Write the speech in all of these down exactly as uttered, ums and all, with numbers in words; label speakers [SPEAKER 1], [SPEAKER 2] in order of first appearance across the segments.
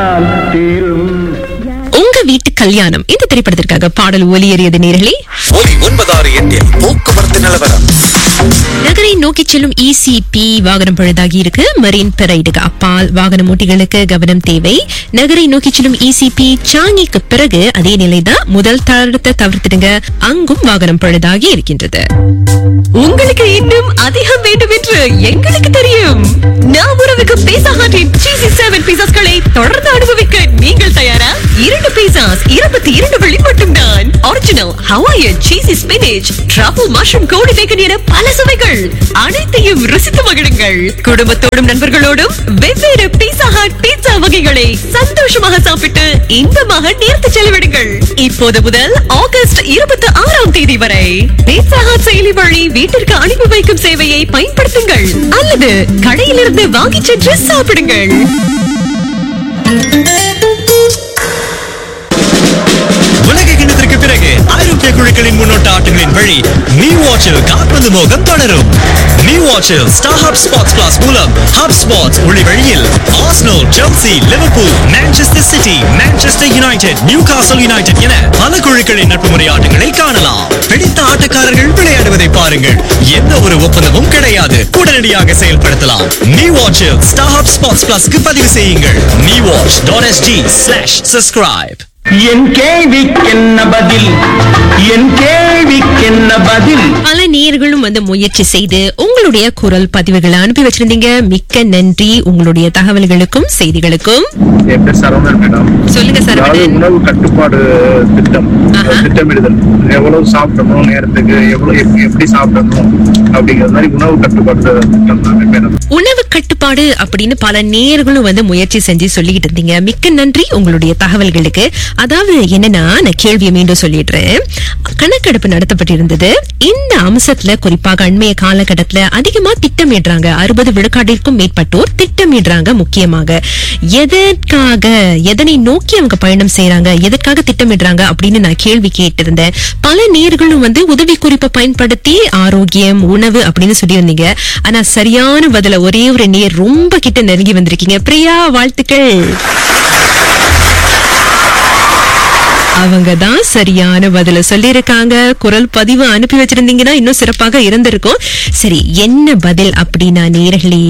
[SPEAKER 1] உங்க வீட்டு கல்யாணம் இந்த திரைப்படத்திற்காக பாடல் ஒலியேறியது நேர்களே.
[SPEAKER 2] ஒலி ஒன்பதாறு எட்டில் போக்குவரத்து நிலவரம்.
[SPEAKER 1] நகரை நோக்கி செல்லும் இசிபி வாகனம் பழுதாகி இருக்கு. மரீன் பெரைடுக்கு அப்பால் வாகன ஓட்டிகளுக்கு கவனம் தேவை. நகரை நோக்கி செல்லும் இசிபி சாங்கிக்கு பிறகு அதே நிலைதான். முதல் தளத்தை தவிர்த்துடுங்க, அங்கும் வாகனம் பழுதாகி இருக்கின்றது. உங்களுக்கு இன்னும் அதிகம் வேண்டும் என்று எங்களுக்கு தெரியும். நாம் உறவுக்கு பீஸா ஹட்டின் சீசி செவன் பீஸாஸ்களை தொடர்ந்து அனுபவிக்க நீங்கள் தயாரா? இரண்டு பீஸாஸ் இருபத்தி இரண்டு வெள்ளி மட்டும்தான். Original Hawaiian சீசி spinach, trouble mushroom கோடி பேக்கன் என பல சுவைகள் அனைத்தையும் ருசித்து மகிழுங்கள். குடும்பத்தோடும் நண்பர்களோடும் வெவ்வேறு பீஸா ஹட் பீட்சா வகைகளை சந்தோஷமாக சாப்பிட்டு இன்பமாக நேர்த்து செலவிடுங்கள். இப்போது முதல் ஆகஸ்ட் இருபத்தி ஆறாம் தேதி வரை பீட்சா ஹட் செயலி வழி வீட்டிற்கு அனுப்பி வைக்கும் சேவையை பயன்படுத்துங்கள் அல்லது கடையிலிருந்து வாங்கி சென்று சாப்பிடுங்கள்.
[SPEAKER 2] உலக கிண்ணத்திற்கு பிறகு ஐரோப்பிய குழுக்களின் முன்னோட்ட ஆட்டங்களின் வழி நியூ வாட்சில் கால்பந்து மோகம் தொடரும். New வாட்சில் star hub spots plus மூலம் ஹப் ஸ்பாட்ஸ் ஒளி வழியில் Arsenal, Chelsea, Liverpool, Manchester city, Manchester United, Newcastle United என பல குழுக்களின் நட்பு முறை ஆட்டங்களை காணலாம். பிடித்த ஆட்டக்காரர்கள் விளையாடுவதை பாருங்கள். எந்த ஒரு ஒப்பந்தமும் கிடையாது. உடனடியாக செயல்படுத்தலாம். நியூ வாட்சில் ஸ்டார் ஹப் ஸ்பாட்ஸ் பிளஸ்க்கு பதிவு செய்யுங்கள். New watch dot SG slash subscribe.
[SPEAKER 3] என் கேள்விக்கென்ன பதில், என் கேள்விக்கென்ன பதில்.
[SPEAKER 1] பல நேயர்களும் வந்து முயற்சி செய்து உங்களுடைய குரல் பதிவுகளை அனுப்பி வச்சிருந்தீங்க. மிக்க நன்றி உங்களுடைய தகவல்களுக்கும் செய்திகளுக்கும்.
[SPEAKER 4] என் பேர் சரவணன் மேடம்.
[SPEAKER 1] சொல்லுங்க சரவணன்.
[SPEAKER 4] உணவு கட்டுப்பாடு திட்டம், திட்டமிடுதல், எவ்வளவு சாப்பிடணும், நேரத்துக்கு எவ்வளவு எப்படி எப்படி சாப்பிடணும் அப்படிங்கிற மாதிரி உணவு கட்டுப்பாடு திட்டம் தான் மேடம்.
[SPEAKER 1] உணவு கட்டுப்பாடு அப்படின்னு பல நேயர்களும் வந்து முயற்சி செஞ்சு சொல்லிட்டு இருந்தீங்க. மிக்க நன்றி உங்களுடைய தகவல்களுக்கு. அதாவது என்னன்னா, நான் கேள்வியை மீண்டும் சொல்லிடுறேன். கணக்கெடுப்பு நடத்தப்பட்டிருந்தது. இந்த அம்சத்துல குறிப்பாக அண்மைய காலகட்டத்துல அதிகமா திட்டமிடுறாங்க. அறுபது விழுக்காட்டிற்கும் மேற்பட்டோர் திட்டமிடுறாங்க. முக்கியமாக எதற்காக, எதனை நோக்கி அவங்க பயணம் செய்யறாங்க, எதற்காக திட்டமிடுறாங்க அப்படின்னு நான் கேள்வி கேட்டிருந்தேன். பல நேர்களும் வந்து உதவி குறிப்பை பயன்படுத்தி ஆரோக்கியம், உணவு அப்படின்னு சொல்லி வந்தீங்க. ஆனா சரியான பதில ஒரே ஒரு நேர் ரொம்ப கிட்ட நெருங்கி வந்திருக்கீங்க. பிரியா, வாழ்த்துக்கள். அவங்க தான் சரியான பதில சொல்லிருக்காங்க. குரல் பதிவு அனுப்பி வச்சிருந்தீங்கன்னா இன்னும் சிறப்பாக இருந்திருக்கும். சரி, என்ன பதில் அப்படின்னா நேர்களே,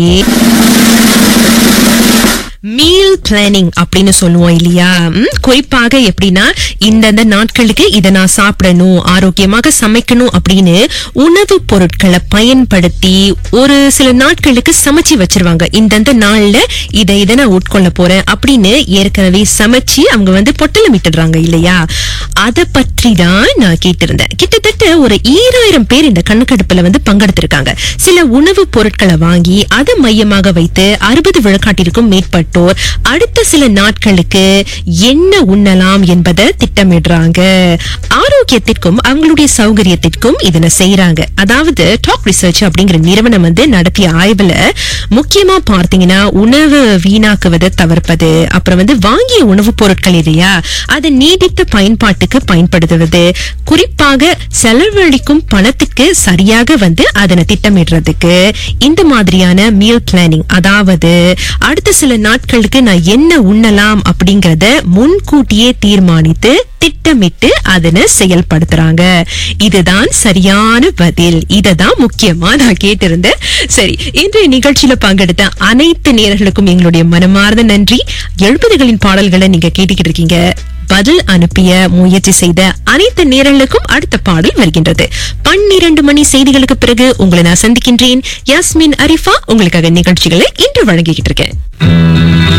[SPEAKER 1] மீல் பிளானிங் அப்படின்னு சொல்லுவோம் இல்லையா? குறிப்பாக எப்படின்னா, இந்தந்த நாட்களுக்கு இதை நான் சாப்பிடணும், ஆரோக்கியமாக சமைக்கணும் அப்படின்னு உணவு பொருட்களை பயன்படுத்தி ஒரு சில நாட்களுக்கு சமைச்சு வச்சிருவாங்க. இந்தந்த நாள்ல இதை இதை நான் உட்கொள்ள போறேன் அப்படின்னு ஏற்கனவே சமைச்சு அவங்க வந்து பொட்டலமிட்டுறாங்க இல்லையா? அதை பற்றி தான் நான் கேட்டிருந்தேன். கிட்டத்தட்ட ஒரு ஈராயிரம் பேர் இந்த கணக்கெடுப்புல வந்து பங்கெடுத்திருக்காங்க. சில உணவு பொருட்களை வாங்கி அதை மையமாக வைத்து அறுபது விழுக்காட்டிற்கும் மேற்பட்ட அடுத்த சில நாட்களுக்கு என்ன உண்ணலாம் என்பதை திட்டமிடுறாங்க. ஆரோக்கியத்திற்கும் அவங்களுடைய சௌகரியத்திற்கும் இதனை செய்யறாங்க. அதாவது டாக் ரிசர்ச் அப்படிங்கிற நிறுவனம் வந்து நடத்திய ஆய்வுல முக்கியமா பார்த்தீங்கன்னா, உணவு வீணாக்குவதை தவிர்ப்பது, அப்புறம் வந்து வாங்கிய உணவுப் பொருட்கள் இல்லையா அதை நீடித்த பயன்பாட்டுக்கு பயன்படுத்துவது, குறிப்பாக செலவழிக்கும் பணத்துக்கு சரியாக வந்து அதனை திட்டமிடுறதுக்கு இந்த மாதிரியான மீல் பிளானிங், அதாவது அடுத்த சில நாட்கள் நாட்களுக்கு நான் என்ன உண்ணலாம் அப்படிங்கறத முன்கூட்டியே தீர்மானித்து திட்டமிட்டு அதனை செயல்படுத்துறாங்க. இதுதான் சரியான பதில். இததான் முக்கியமா நான் கேட்டிருந்தேன். சரி, இன்றைய நிகழ்ச்சியில பங்கெடுத்த அனைத்து நேயர்களுக்கும் எங்களுடைய மனமார்ந்த நன்றி. எழுபதுகளின் பாடல்களை நீங்க கேட்டுக்கிட்டு இருக்கீங்க. பதில் அனுப்பிய முயற்சி செய்த அனைத்து நேயர்களுக்கும் அடுத்த பாடல் வருகின்றது. பன்னிரண்டு மணி செய்திகளுக்கு பிறகு உங்களை நான் சந்திக்கின்றேன். யாஸ்மின் அரிஃபா உங்களுக்காக நிகழ்ச்சிகளை இன்று வழங்கிக்கிட்டு இருக்கேன்.